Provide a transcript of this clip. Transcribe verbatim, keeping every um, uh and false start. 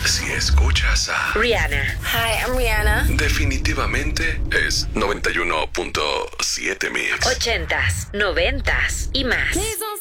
Si escuchas a Rihanna. Hi, I'm Rihanna. definitivamente es noventa y uno punto siete Mix. Ochentas, noventas y más.